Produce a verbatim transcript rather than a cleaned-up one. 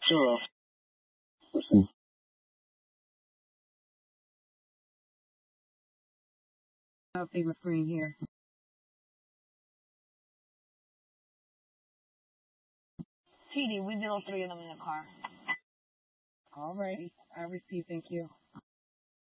Sure. Our favorite screen here. T D, we did all three of them in the car. Alrighty. I received. Thank you.